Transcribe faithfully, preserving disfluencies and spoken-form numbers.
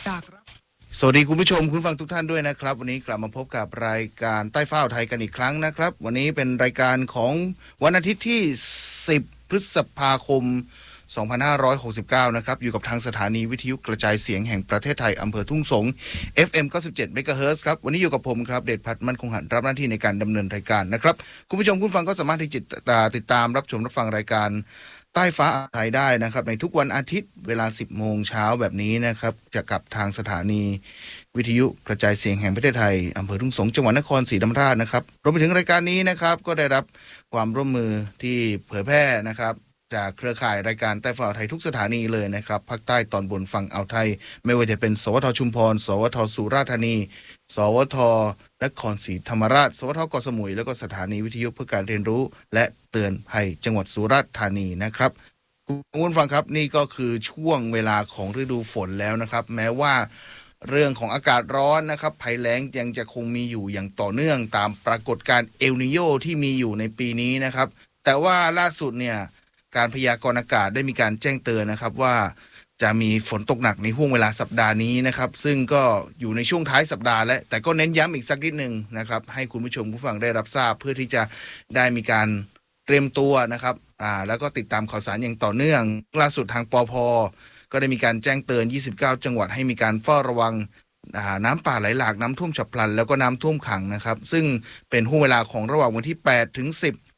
จากสวัสดีคุณผู้ชมคุณฟังทุกท่านด้วยนะครับวันนี้กลับมาพบกับรายการใต้ฟ้าอ่าวไทยกันอีกครั้งนะครับวันนี้เป็นรายการของวันอาทิตย์ที่สิบพฤษภาคมสองพันห้าร้อยหกสิบเก้านะครับอยู่กับทางสถานีวิทยุกระจายเสียงแห่งประเทศไทยอำเภอทุ่งสง เอฟ เอ็ม เก้าสิบเจ็ด เมกะเฮิรตซ์ครับวันนี้อยู่กับผมครับเดชพัฒน์มั่นคงหันรับหน้าที่ในการดำเนินรายการนะครับคุณผู้ชมคุณฟังก็สามารถที่จะติดตามรับชมรับฟังรายการใต้ฟ้าอ่าวไทยได้นะครับในทุกวันอาทิตย์เวลา สิบโมงเช้าแบบนี้นะครับจะกับทางสถานีวิทยุกระจายเสียงแห่งประเทศไทยอำเภอทุ่งสงจังหวัดนครศรีธรรมราชนะครับรวมไปถึงรายการนี้นะครับก็ได้รับความร่วมมือที่เผยแพร่นะครับจากเครือข่ายรายการใต้ฟ้าอ่าวไทยทุกสถานีเลยนะครับภาคใต้ตอนบนฝั่งอ่าวไทยไม่ว่าจะเป็นสวทชุมพรสวทสุราษฎร์ธานีสวทนครศรีธรรมราชสวทเกาะสมุยแล้วก็สถานีวิทยุเพื่อการเรียนรู้และเตือนภัยจังหวัดสุราษฎร์ธานีนะครับคุณผู้ฟังครับนี่ก็คือช่วงเวลาของฤดูฝนแล้วนะครับแม้ว่าเรื่องของอากาศร้อนนะครับภัยแล้งยังจะคงมีอยู่อย่างต่อเนื่องตามปรากฏการณ์เอลนีโญที่มีอยู่ในปีนี้นะครับแต่ว่าล่าสุดเนี่ยการพยากรณ์อากาศได้มีการแจ้งเตือนนะครับว่าจะมีฝนตกหนักในห่วงเวลาสัปดาห์นี้นะครับซึ่งก็อยู่ในช่วงท้ายสัปดาห์แล้วแต่ก็เน้นย้ำอีกสักนิดนึงนะครับให้คุณผู้ชมผู้ฟังได้รับทราบเพื่อที่จะได้มีการเตรียมตัวนะครับอ่าแล้วก็ติดตามข่าวสารอย่างต่อเนื่องล่าสุดทางปภ.ก็ได้มีการแจ้งเตือนยี่สิบเก้าจังหวัดให้มีการเฝ้าระวังน้ำป่าไหลหลากน้ำท่วมฉับพลันแล้วก็น้ำท่วมขังนะครับซึ่งเป็นห่วงเวลาของระหว่างวันที่แปดถึงสิบ